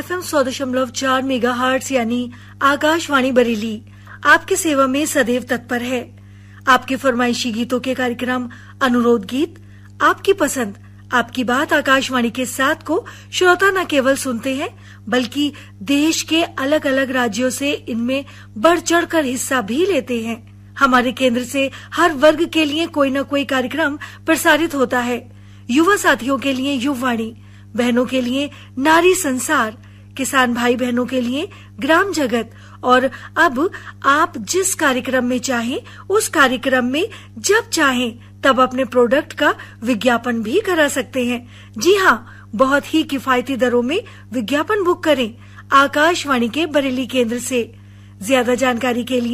FM 100.4 megahertz यानी आकाशवाणी बरेली आपकी सेवा में सदैव तत्पर है। आपके फरमाइशी गीतों के कार्यक्रम अनुरोध गीत, आपकी पसंद, आपकी बात आकाशवाणी के साथ को श्रोता न केवल सुनते हैं बल्कि देश के अलग अलग राज्यों से इनमें बढ़ चढ़कर हिस्सा भी लेते हैं। हमारे केंद्र से हर वर्ग के लिए कोई न कोई कार्यक्रम प्रसारित होता है। युवा साथियों के लिए युववाणी, बहनों के लिए नारी संसार, किसान भाई बहनों के लिए ग्राम जगत और अब आप जिस कार्यक्रम में चाहें उस कार्यक्रम में जब चाहें तब अपने प्रोडक्ट का विज्ञापन भी करा सकते हैं। जी हाँ, बहुत ही किफायती दरों में विज्ञापन बुक करें आकाशवाणी के बरेली केंद्र से। ज्यादा जानकारी के लिए